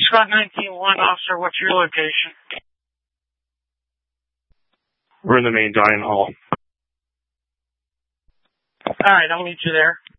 Scott 19-1, officer, what's your location? We're in the main dining hall. Alright, I'll meet you there.